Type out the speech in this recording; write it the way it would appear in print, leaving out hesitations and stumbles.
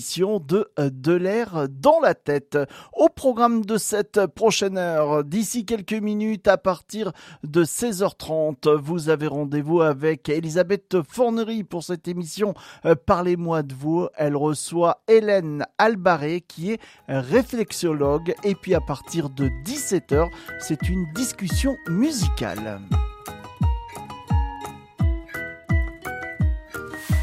émission de l'air dans la tête. Au programme de cette prochaine heure, d'ici quelques minutes à partir de 16h30, vous avez rendez-vous avec Elisabeth Fornery pour cette émission Parlez-moi de vous. Elle reçoit Hélène Albaré qui est réflexologue et puis à partir de 17h, c'est une discussion musicale.